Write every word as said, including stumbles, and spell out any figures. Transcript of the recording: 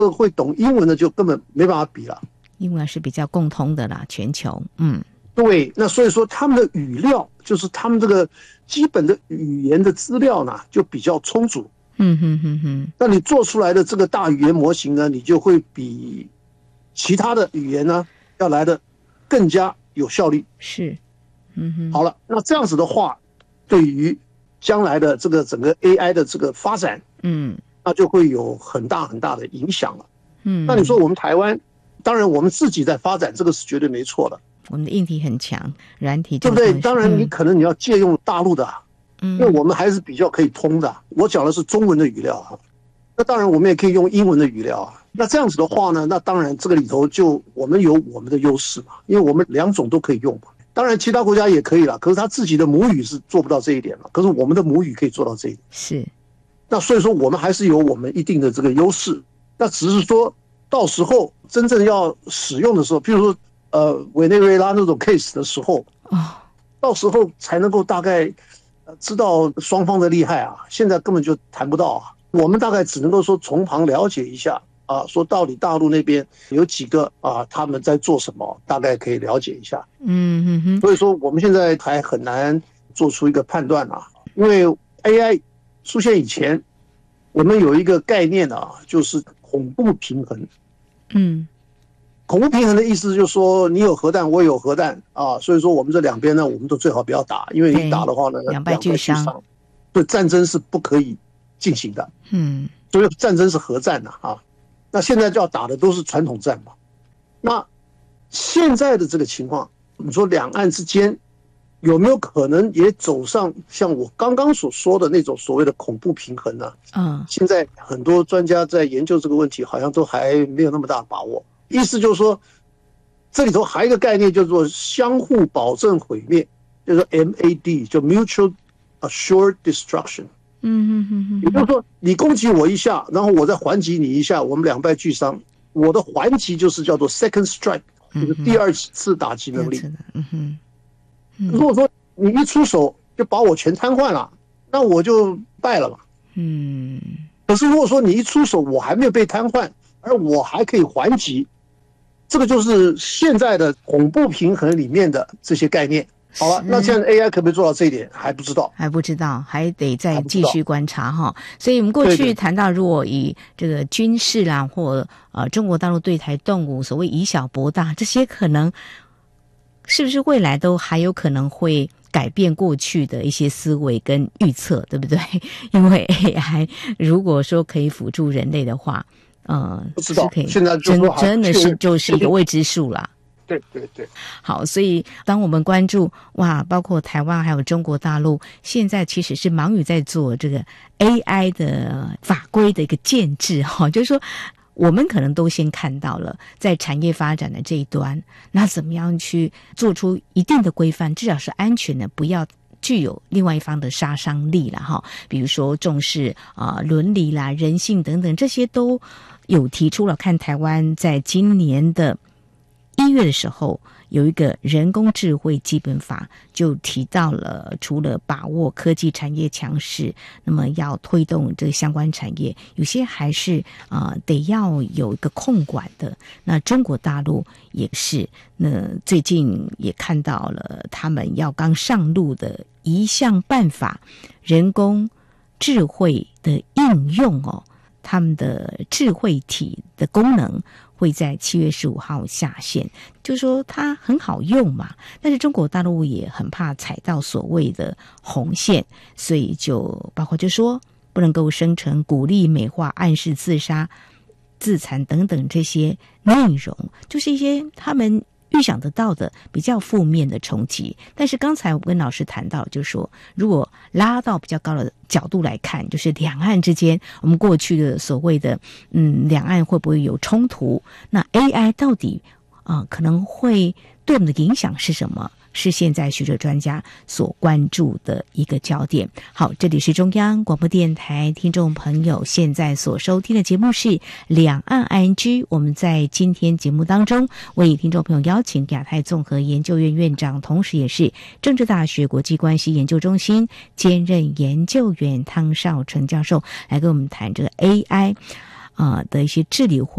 会懂英文的就根本没办法比了。 英文是比较共通的啦，全球。嗯， 对，那所以说他们的语料，就是他们这个基本的语言的资料呢，就比较充足。 嗯哼哼哼。 那你做出来的这个大语言模型呢，你就会比其他的语言呢要来的更加有效率。 是。嗯哼。 好了，那这样子的话，对于将来的这个整个 A I 的这个发展， 嗯， 那就会有很大很大的影响了。 嗯， 那你说我们台湾，当然我们自己在发展，这个是绝对没错的。 我们的硬体很强，软体对不对？当然你嗯、 可能你要借用大陆的， 嗯， 因为我们还是比较可以通的。我讲的是中文的语料啊，那当然我们也可以用英文的语料啊。那这样子的话呢，那当然这个里头就我们有我们的优势嘛，因为我们两种都可以用嘛。当然其他国家也可以了，可是他自己的母语是做不到这一点嘛，可是我们的母语可以做到这一点。 是。 那所以说我们还是有我们一定的这个优势，那只是说到时候真正要使用的时候，譬如说呃委内瑞拉那种 case 的时候， 哦， 到时候才能够大概知道双方的厉害啊，现在根本就谈不到啊。我们大概只能够说从旁了解一下啊，说到底大陆那边有几个啊他们在做什么，大概可以了解一下。 嗯哼哼。 所以说我们现在还很难做出一个判断啊，因为 A I 出现以前，我们有一个概念啊，就是恐怖平衡。 嗯， 恐怖平衡的意思就是说，你有核弹，我也有核弹啊，所以说我们这两边呢，我们都最好不要打，因为一打的话呢， 两败俱伤， 对，战争是不可以进行的。 嗯， 所以战争是核战的啊。那现在就要打的都是传统战嘛。那现在的这个情况，你说两岸之间有没有可能也走上像我刚刚所说的那种所谓的恐怖平衡呢？ 嗯， 现在很多专家在研究这个问题，好像都还没有那么大的把握。意思就是说，这里头还有一个概念叫做相互保证毁灭，就是 M A D， 就 Mutual Assured Destruction。 嗯哼哼哼， 也就是说，你攻击我一下，然后我再还击你一下，我们两败俱伤。我的还击就是叫做 second strike， 就是第二次打击能力。 嗯哼。 如果说你一出手就把我全瘫痪了，那我就败了嘛。 嗯。 可是如果说你一出手我还没有被瘫痪，而我还可以还击，这个就是现在的恐怖平衡里面的这些概念。好了，那现在 A I 可不可以做到这一点还不知道， 还不知道，还得再继续观察哈。所以我们过去谈到，如果以这个军事啦，或呃中国大陆对台动武，所谓以小博大，这些可能是不是未来都还有可能会改变过去的一些思维跟预测，对不对？因为 A I 如果说可以辅助人类的话，呃， 不知道， 是可以现在就真真的是就是一个未知数啦。 对对对， 好，所以当我们关注哇，包括台湾还有中国大陆，现在其实是忙于在做这个 A I 的法规的一个建制哈，就是说我们可能都先看到了在产业发展的这一端，那怎么样去做出一定的规范，至少是安全的，不要具有另外一方的杀伤力了哈。比如说重视啊、呃、伦理啦、人性等等，这些都有提出了。看台湾在今年的一月的时候，有一个人工智慧基本法，就提到了除了把握科技产业强势，那么要推动这个相关产业，有些还是啊、呃、得要有一个控管的。那中国大陆也是，那最近也看到了他们要刚上路的一项办法，人工智慧的应用哦，他们的智慧体的功能会在七月十五号下线，就说它很好用嘛，但是中国大陆也很怕踩到所谓的红线，所以就包括就说不能够生成鼓励、美化、暗示自杀、自残等等这些内容，就是一些他们预想得到的比较负面的冲击。但是刚才我跟老师谈到，就是说如果拉到比较高的角度来看，就是两岸之间我们过去的所谓的嗯，两岸会不会有冲突，那 A I 到底啊、呃、可能会对我们的影响是什么，是现在学者专家所关注的一个焦点。好，这里是中央广播电台听众朋友现在所收听的节目是两岸 I N G。 我们在今天节目当中为听众朋友邀请亚太综合研究院院长，同时也是政治大学国际关系研究中心兼任研究员汤绍成教授来跟我们谈这个 A I 呃的一些治理或